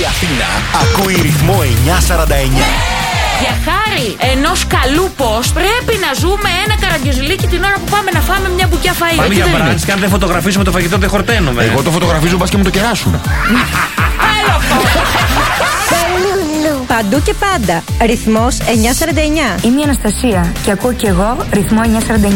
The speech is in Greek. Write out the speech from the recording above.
Αθήνα ακούει ρυθμό 949. Για χάρη ενός καλού post πρέπει να ζούμε ένα καραγκιόζηλίκι την ώρα που πάμε να φάμε μια μπουκιά φαΐ. Πάμε για μπράντς και αν δεν φωτογραφίσουμε το φαγητό δεν χορταίνουμε. Εγώ το φωτογραφίζω, μπας και μου το κεράσουν. Παντού και πάντα. Ρυθμός 949. Είμαι η Αναστασία και ακούω κι εγώ ρυθμό 949.